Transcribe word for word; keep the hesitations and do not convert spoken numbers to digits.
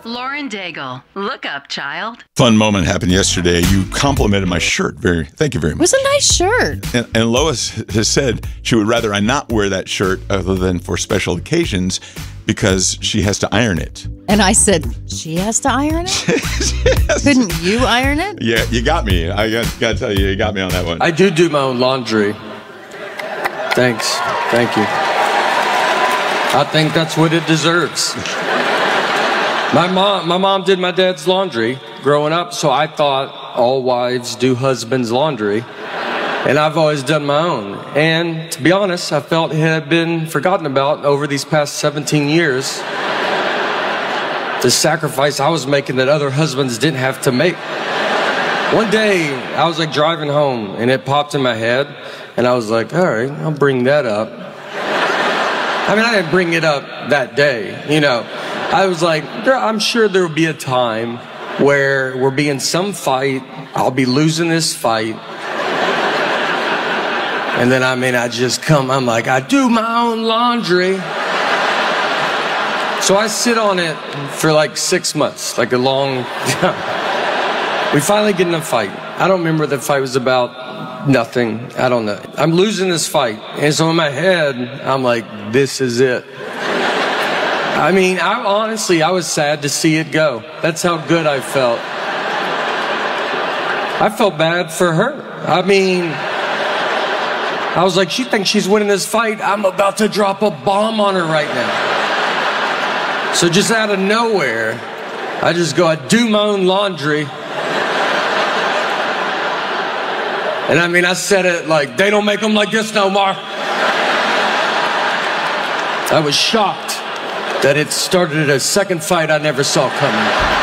Lauren Daigle, look up, child. Fun moment happened yesterday. You complimented my shirt. Very, thank you very much. It was a nice shirt. And, and Lois has said she would rather I not wear that shirt other than for special occasions because she has to iron it. And I said, she has to iron it? Couldn't you iron it? Yeah, you got me. I got, got to tell you, you got me on that one. I do do my own laundry. Thanks. Thank you. I think that's what it deserves. My mom, my mom did my dad's laundry growing up, so I thought all wives do husband's laundry. And I've always done my own. And to be honest, I felt it had been forgotten about over these past seventeen years. The sacrifice I was making that other husbands didn't have to make. One day, I was like driving home, and it popped in my head, and I was like, all right, I'll bring that up. I mean, I didn't bring it up that day, you know. I was like, I'm sure there will be a time where we'll be in some fight, I'll be losing this fight. And then, I mean, I just come, I'm like, I do my own laundry. So I sit on it for like six months, like a long We finally get in a fight. I don't remember what the fight was about. Nothing. I don't know. I'm losing this fight. And so in my head, I'm like, this is it. I mean, I honestly, I was sad to see it go. That's how good I felt. I felt bad for her. I mean, I was like, she thinks she's winning this fight. I'm about to drop a bomb on her right now. So just out of nowhere, I just go, I do my own laundry. And I mean, I said it like, they don't make them like this no more. I was shocked that it started a second fight I never saw coming.